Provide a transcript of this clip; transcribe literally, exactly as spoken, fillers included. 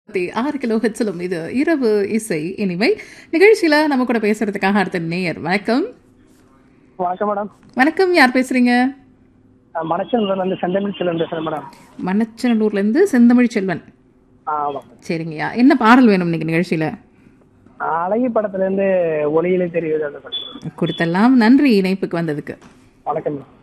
ஆறு கிலோ ஹெச்சிலும் இது இரவு இசை இனிமை நிகழ்ச்சியில நம்ம கூட பேசுறதுக்காக அடுத்த நேயர். வணக்கம். வணக்கம் மேடம். வணக்கம், யார் பேசுறீங்க? மணச்சநல்லூர்ல இருந்து செந்தமிழ் செல்வன் பேசுறேன் மேடம். மணச்சநல்லூர்ல இருந்து செந்தமிழ் செல்வன். ஆமா. சரிங்கய்யா, என்ன பாடல் வேணும் இன்னைக்கு நிகழ்ச்சியில? அழகி படத்துல இருந்து ஒளியிலே தெரியுது அந்த படம் கொடுத்தெல்லாம். நன்றி இணைப்புக்கு வந்ததுக்கு. வணக்கம் மேடம்.